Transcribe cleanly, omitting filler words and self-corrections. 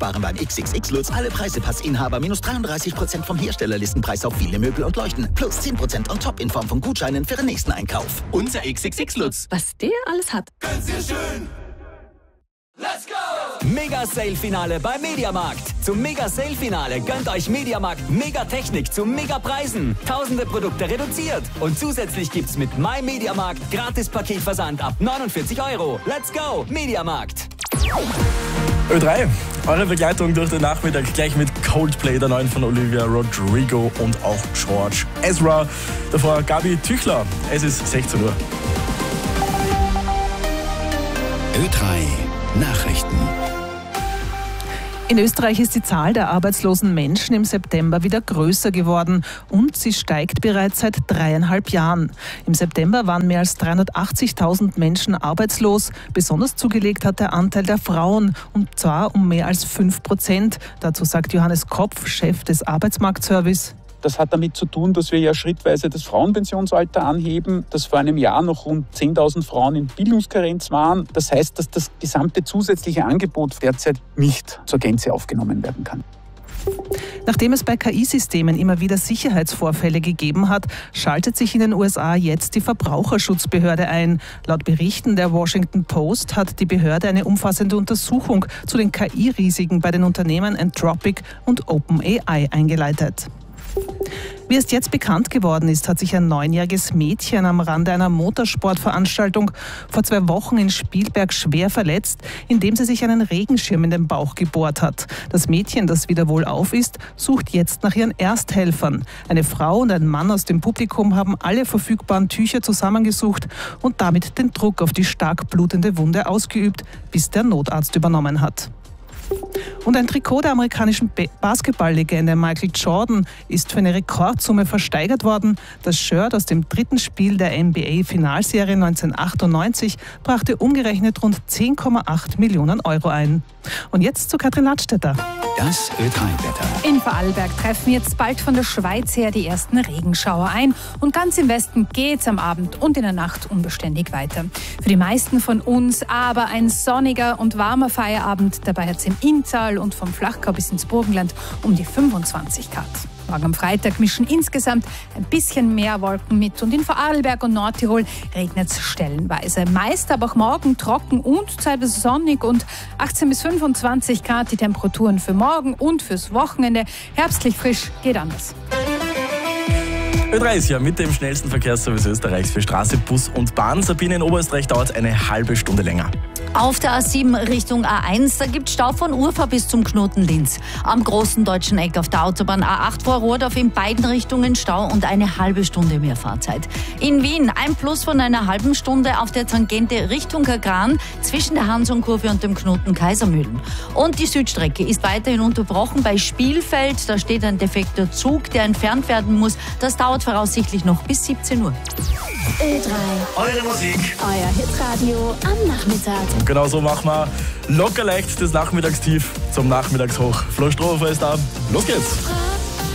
sparen beim XXX Lutz alle Preisepassinhaber minus 33% vom Herstellerlistenpreis auf viele Möbel und Leuchten. Plus 10% on top in Form von Gutscheinen für den nächsten Einkauf. Unser XXX Lutz. Was der alles hat. Ganz sehr schön. Let's go! Mega-Sale-Finale bei Mediamarkt. Zum Mega-Sale-Finale gönnt euch Mediamarkt Megatechnik zu Megapreisen. Tausende Produkte reduziert. Und zusätzlich gibt's mit MyMediamarkt Gratis-Paketversand ab 49 €. Let's go, Mediamarkt! Ö3, eure Begleitung durch den Nachmittag gleich mit Coldplay, der neuen von Olivia Rodrigo und auch George Ezra. Davor Gabi Tüchler. Es ist 16 Uhr. Ö3 Nachrichten. In Österreich ist die Zahl der arbeitslosen Menschen im September wieder größer geworden und sie steigt bereits seit 3,5 Jahren. Im September waren mehr als 380.000 Menschen arbeitslos. Besonders zugelegt hat der Anteil der Frauen, und zwar um mehr als 5%. Dazu sagt Johannes Kopf, Chef des Arbeitsmarktservice. Das hat damit zu tun, dass wir ja schrittweise das Frauenpensionsalter anheben, dass vor einem Jahr noch rund 10.000 Frauen in Bildungskarenz waren. Das heißt, dass das gesamte zusätzliche Angebot derzeit nicht zur Gänze aufgenommen werden kann. Nachdem es bei KI-Systemen immer wieder Sicherheitsvorfälle gegeben hat, schaltet sich in den USA jetzt die Verbraucherschutzbehörde ein. Laut Berichten der Washington Post hat die Behörde eine umfassende Untersuchung zu den KI-Risiken bei den Unternehmen Anthropic und OpenAI eingeleitet. Wie es jetzt bekannt geworden ist, hat sich ein 9-jähriges Mädchen am Rande einer Motorsportveranstaltung vor 2 Wochen in Spielberg schwer verletzt, indem sie sich einen Regenschirm in den Bauch gebohrt hat. Das Mädchen, das wieder wohlauf ist, sucht jetzt nach ihren Ersthelfern. Eine Frau und ein Mann aus dem Publikum haben alle verfügbaren Tücher zusammengesucht und damit den Druck auf die stark blutende Wunde ausgeübt, bis der Notarzt übernommen hat. Und ein Trikot der amerikanischen Basketballlegende Michael Jordan ist für eine Rekordsumme versteigert worden. Das Shirt aus dem 3. Spiel der NBA-Finalserie 1998 brachte umgerechnet rund 10,8 Millionen € ein. Und jetzt zu Katrin Ladstätter. Das Ö3-Wetter. In Vorarlberg treffen jetzt bald von der Schweiz her die ersten Regenschauer ein. Und ganz im Westen geht's am Abend und in der Nacht unbeständig weiter. Für die meisten von uns aber ein sonniger und warmer Feierabend. Dabei hat es im Inntal und vom Flachgau bis ins Burgenland um die 25 Grad. Morgen am Freitag mischen insgesamt ein bisschen mehr Wolken mit und in Vorarlberg und Nordtirol regnet es stellenweise. Meist aber auch morgen trocken und teilweise sonnig und 18 bis 25 Grad die Temperaturen für morgen und fürs Wochenende. Herbstlich frisch geht anders. Ö3 ist ja mit dem schnellsten Verkehrsservice Österreichs für Straße, Bus und Bahn. Sabine, in Oberösterreich dauert es eine halbe Stunde länger. Auf der A7 Richtung A1, da gibt es Stau von Urfa bis zum Knoten Linz. Am großen deutschen Eck auf der Autobahn A8 vor Rohrdorf in beiden Richtungen Stau und eine halbe Stunde mehr Fahrzeit. In Wien ein Plus von einer halben Stunde auf der Tangente Richtung Kagran zwischen der Hansonkurve und dem Knoten Kaisermühlen. Und die Südstrecke ist weiterhin unterbrochen bei Spielfeld. Da steht ein defekter Zug, der entfernt werden muss. Das dauert voraussichtlich noch bis 17 Uhr. Ö3. Eure Musik. Euer Hitradio am Nachmittag. Und genau so machen wir locker leicht das Nachmittagstief zum Nachmittagshoch. Flo Strohhofer ist da. Los geht's!